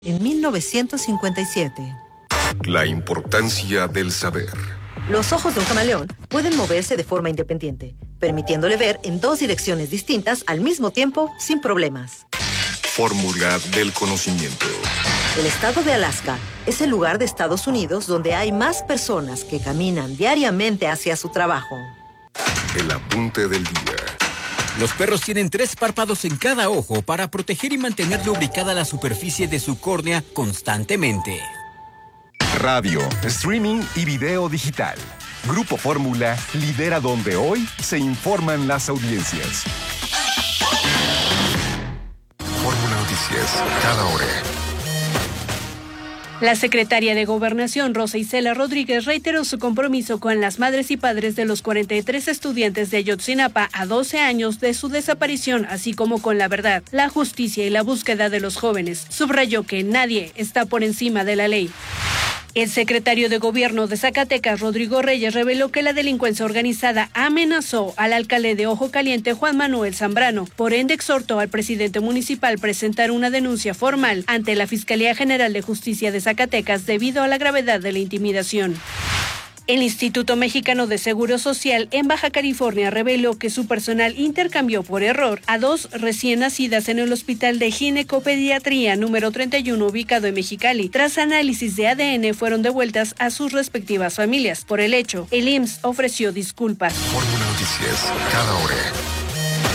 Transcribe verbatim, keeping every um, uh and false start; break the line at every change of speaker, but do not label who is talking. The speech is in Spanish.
En mil novecientos cincuenta y siete.
La importancia del saber.
Los ojos de un camaleón pueden moverse de forma independiente, permitiéndole ver en dos direcciones distintas al mismo tiempo sin problemas.
Fórmula del conocimiento.
El estado de Alaska es el lugar de Estados Unidos donde hay más personas que caminan diariamente hacia su trabajo.
El apunte del día.
Los perros tienen tres párpados en cada ojo para proteger y mantener lubricada la superficie de su córnea constantemente.
Radio, streaming y video digital. Grupo Fórmula lidera donde hoy se informan las audiencias.
Fórmula Noticias, cada hora.
La secretaria de Gobernación, Rosa Isela Rodríguez, reiteró su compromiso con las madres y padres de los cuarenta y tres estudiantes de Ayotzinapa a doce años de su desaparición, así como con la verdad, la justicia y la búsqueda de los jóvenes. Subrayó que nadie está por encima de la ley. El secretario de Gobierno de Zacatecas, Rodrigo Reyes, reveló que la delincuencia organizada amenazó al alcalde de Ojo Caliente, Juan Manuel Zambrano. Por ende, exhortó al presidente municipal presentar una denuncia formal ante la Fiscalía General de Justicia de Zacatecas debido a la gravedad de la intimidación. El Instituto Mexicano de Seguro Social en Baja California reveló que su personal intercambió por error a dos recién nacidas en el Hospital de Ginecopediatría número treinta y uno ubicado en Mexicali. Tras análisis de A D N fueron devueltas a sus respectivas familias. Por el hecho, el I M S S ofreció disculpas.
Fórmula Noticias, cada hora.